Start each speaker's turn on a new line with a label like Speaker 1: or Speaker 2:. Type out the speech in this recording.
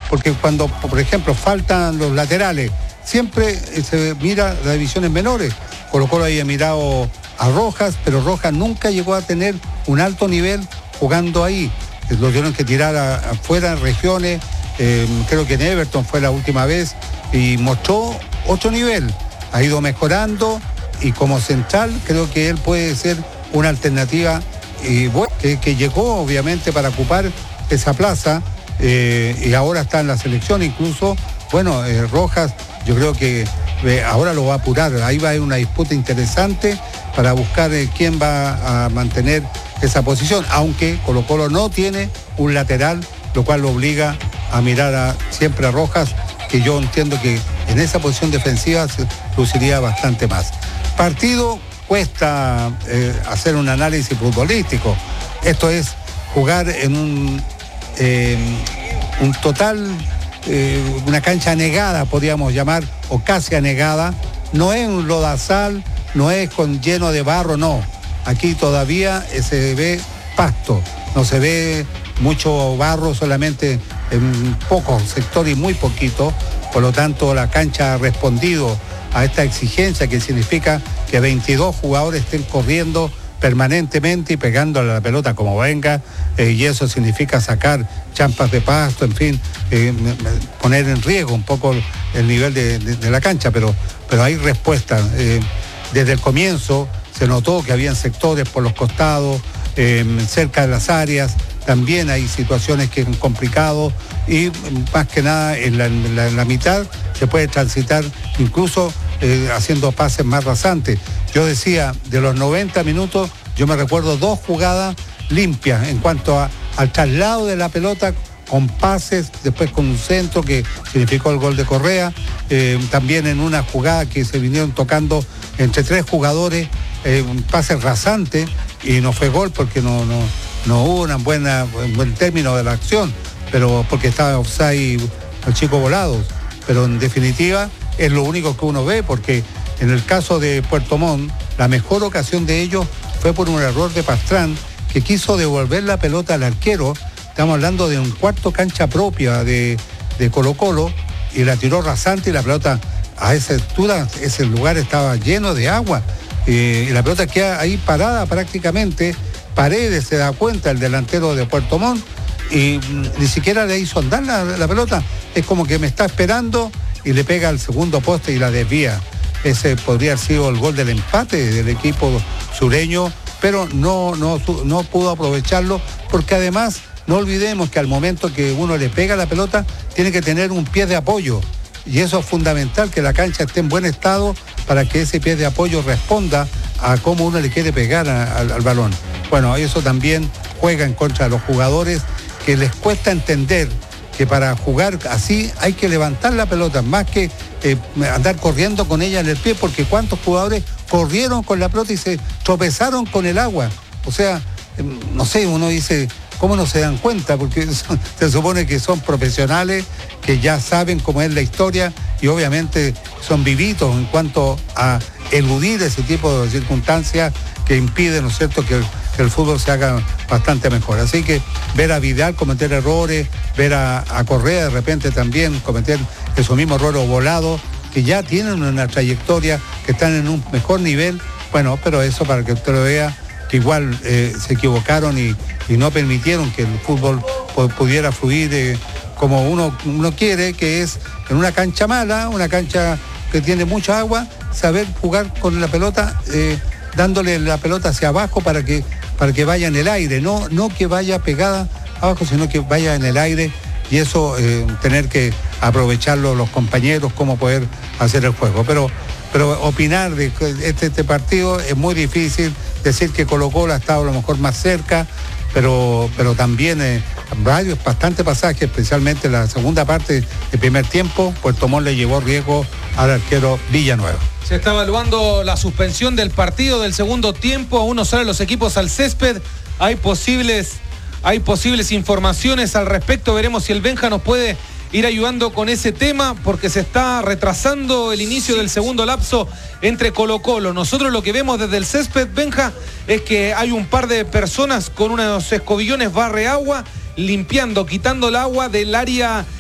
Speaker 1: porque cuando, por ejemplo, faltan los laterales, siempre se mira las divisiones menores. Colo-Colo había mirado a Rojas, pero Rojas nunca llegó a tener un alto nivel jugando ahí. Lo tuvieron que tirar afuera en regiones, creo que en Everton fue la última vez, y mostró otro nivel. Ha ido mejorando, y como central creo que él puede ser una alternativa que llegó obviamente para ocupar esa plaza, y ahora está en la selección. Incluso, bueno, Rojas, yo creo que ahora lo va a apurar. Ahí va a haber una disputa interesante para buscar quién va a mantener esa posición, aunque Colo-Colo no tiene un lateral, lo cual lo obliga a mirar siempre a Rojas, que yo entiendo que en esa posición defensiva se luciría bastante más. Partido, cuesta hacer un análisis futbolístico. Esto es jugar en un total, una cancha anegada, podríamos llamar, o casi anegada. No es un lodazal, no es lleno de barro, no. Aquí todavía se ve pasto, no se ve mucho barro, solamente en pocos sectores y muy poquito. Por lo tanto, la cancha ha respondido a esta exigencia, que significa que 22 jugadores estén corriendo permanentemente y pegándole a la pelota como venga, y eso significa sacar champas de pasto, en fin, poner en riesgo un poco el nivel de la cancha, pero hay respuesta. Desde el comienzo se notó que habían sectores por los costados, cerca de las áreas, también hay situaciones que han complicado, y más que nada en la mitad se puede transitar incluso haciendo pases más rasantes. Yo decía, de los 90 minutos, yo me recuerdo 2 jugadas limpias en cuanto al traslado de la pelota, con pases, después con un centro que significó el gol de Correa, también en una jugada que se vinieron tocando entre 3 jugadores, un pase rasante, y no fue gol porque no hubo un buen término de la acción, pero porque estaba offside el chico Volados. Pero en definitiva es lo único que uno ve, porque en el caso de Puerto Montt, la mejor ocasión de ellos fue por un error de Pastrán, que quiso devolver la pelota al arquero. Estamos hablando de un cuarto cancha propia de Colo-Colo, y la tiró rasante, y la pelota a esa altura, ese lugar estaba lleno de agua, y la pelota queda ahí parada prácticamente. Paredes se da cuenta, el delantero de Puerto Montt, y ni siquiera le hizo andar la pelota. Es como que me está esperando, y le pega al segundo poste y la desvía. Ese podría haber sido el gol del empate del equipo sureño, pero no pudo aprovecharlo, porque además no olvidemos que al momento que uno le pega la pelota tiene que tener un pie de apoyo, y eso es fundamental, que la cancha esté en buen estado para que ese pie de apoyo responda a cómo uno le quiere pegar al balón. Bueno, eso también juega en contra de los jugadores, que les cuesta entender que para jugar así hay que levantar la pelota, más que andar corriendo con ella en el pie, porque cuántos jugadores corrieron con la pelota y se tropezaron con el agua. O sea, no sé, uno dice, ¿cómo no se dan cuenta? Porque se supone que son profesionales, que ya saben cómo es la historia, y obviamente son vivitos en cuanto a eludir ese tipo de circunstancias que impiden, ¿no es cierto?, que el fútbol se haga bastante mejor. Así que ver a Vidal cometer errores, ver a Correa de repente también cometer esos mismos errores volados, que ya tienen una trayectoria, que están en un mejor nivel. Bueno, pero eso para que usted lo vea, que igual se equivocaron y no permitieron que el fútbol pudiera fluir como uno quiere, que es en una cancha mala, una cancha que tiene mucha agua, saber jugar con la pelota, dándole la pelota hacia abajo para que vaya en el aire, no que vaya pegada abajo, sino que vaya en el aire, y eso tener que aprovecharlo los compañeros, cómo poder hacer el juego. Pero opinar de este partido es muy difícil. Decir que Colo-Colo ha estado a lo mejor más cerca, pero también bastante pasajes, especialmente en la segunda parte del primer tiempo, Puerto Montt le llevó riesgo al arquero Villanueva.
Speaker 2: Se está evaluando la suspensión del partido del segundo tiempo. Aún no salen los equipos al césped. Hay posibles informaciones al respecto. Veremos si el Benja nos puede ir ayudando con ese tema, porque se está retrasando el inicio del segundo lapso entre Colo-Colo. Nosotros lo que vemos desde el césped, Benja, es que hay un par de personas con unos escobillones barre agua, limpiando, quitando el agua del área